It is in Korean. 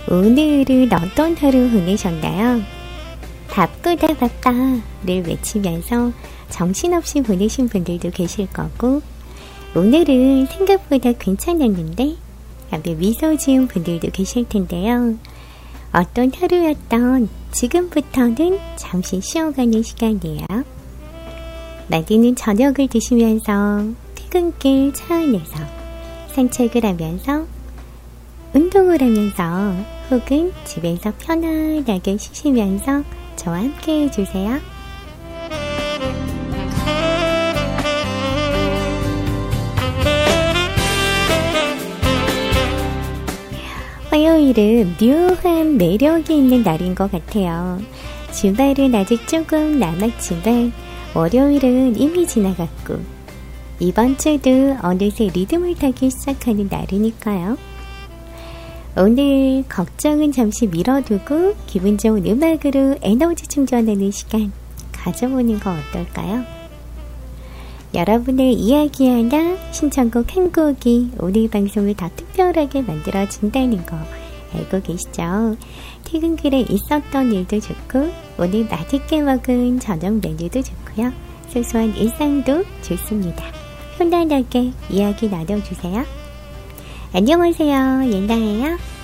오늘은 어떤 하루 보내셨나요? 바쁘다 바빠를 외치면서 정신없이 보내신 분들도 계실 거고, 오늘은 생각보다 괜찮았는데 앞에 미소 지은 분들도 계실 텐데요. 어떤 하루였던 지금부터는 잠시 쉬어가는 시간이에요. 맛있는 저녁을 드시면서 퇴근길 차 안에서 산책을 하면서 운동을 하면서 혹은 집에서 편안하게 쉬시면서 저와 함께 해주세요. 화요일은 묘한 매력이 있는 날인 것 같아요. 주말은 아직 조금 남았지만 월요일은 이미 지나갔고 이번 주도 어느새 리듬을 타기 시작하는 날이니까요. 오늘 걱정은 잠시 미뤄두고 기분 좋은 음악으로 에너지 충전하는 시간 가져보는 거 어떨까요? 여러분의 이야기 하나, 신청곡 한 곡이 오늘 방송을 더 특별하게 만들어준다는 거 알고 계시죠? 퇴근길에 있었던 일도 좋고 오늘 맛있게 먹은 저녁 메뉴도 좋고요. 소소한 일상도 좋습니다. 편안하게 이야기 나눠주세요. 안녕하세요. 옌다예요.